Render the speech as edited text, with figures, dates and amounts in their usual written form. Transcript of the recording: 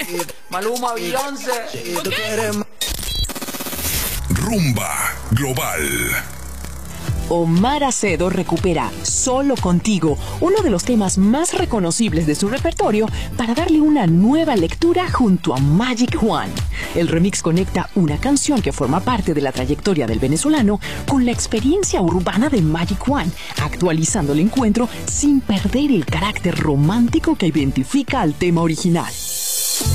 Maluma, Beyoncé. Rumba Global. Omar Acedo recupera Solo Contigo, uno de los temas más reconocibles de su repertorio, para darle una nueva lectura junto a Magic Juan. El remix conecta una canción que forma parte de la trayectoria del venezolano con la experiencia urbana de Magic Juan, actualizando el encuentro sin perder el carácter romántico que identifica al tema original.